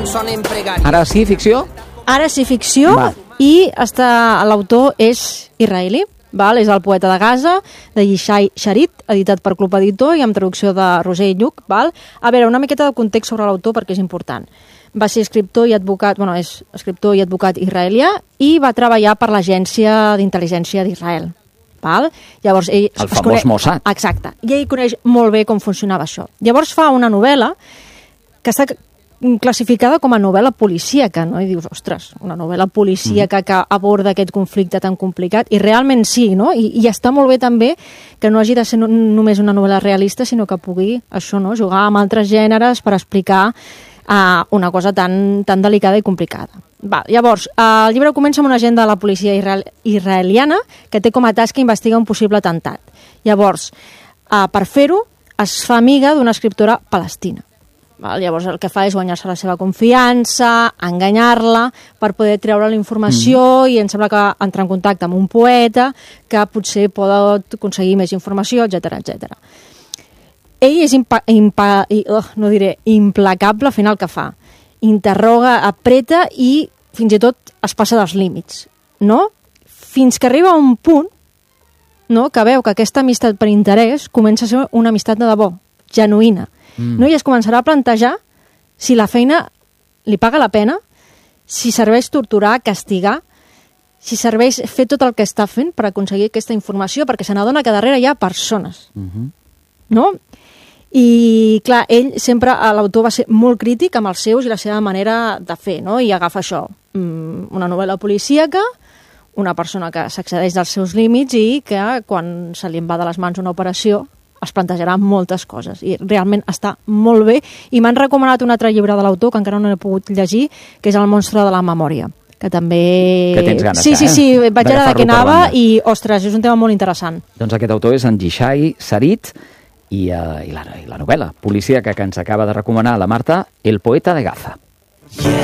sonen pregàries. Ara sí, ficció? Ara sí, ficció, i l'autor és israeli, val? És el poeta de Gaza, de Yishai Sharit, editat per Club Editor i amb traducció de Roser Lluc. Val? A veure, una miqueta de context sobre l'autor perquè és important. Va ser escriptor i advocat, és escriptor i advocat israelià i va treballar per l'Agència d'Intel·ligència d'Israel. Val? Llavors, ell el famós Mossad. Exacte. I ell coneix molt bé com funcionava això. Llavors fa una novel·la que està classificada com a novel·la policíaca, no? I dius, ostres, una novel·la policíaca que aborda aquest conflicte tan complicat, i realment sí, no? I està molt bé també que no hagi de ser només una novel·la realista, sinó que pugui, això, no?, jugar amb altres gèneres per explicar una cosa tan delicada i complicada. Llavors, el llibre comença amb un agent de la policia israeliana que té com a tasca investigar un possible atemptat. Llavors, per fer-ho, es fa amiga d'una escriptora palestina. Llavors el que fa és guanyar-se la seva confiança, enganyar-la per poder treure la informació i em sembla que entrar en contacte amb un poeta que potser pot aconseguir més informació, etc. Ell és implacable fent el que fa. Interroga, apreta i fins i tot es passa dels límits, no? Fins que arriba a un punt, no?, que veu que aquesta amistat per interès comença a ser una amistat de debò, genuïna. No? I es començarà a plantejar si la feina li paga la pena, si serveix torturar, castigar, si serveix fer tot el que està fent per aconseguir aquesta informació, perquè se n'adona que darrere hi ha persones. No? I, clar, ell sempre, l'autor va ser molt crític amb els seus i la seva manera de fer, no? I agafa això, una novel·la policíaca, una persona que s'accedeix dels seus límits i que quan se li en va de les mans una operació es plantejarà moltes coses. I realment està molt bé. I m'han recomanat un altre llibre de l'autor que encara no l'he pogut llegir, que és El monstre de la memòria, que també... Que tens ganes, Sí, vaig veure de què anava i, ostres, és un tema molt interessant. Doncs aquest autor és en Yishai Sharit i la novel·la policíaca que ens acaba de recomanar la Marta, El poeta de Gaza.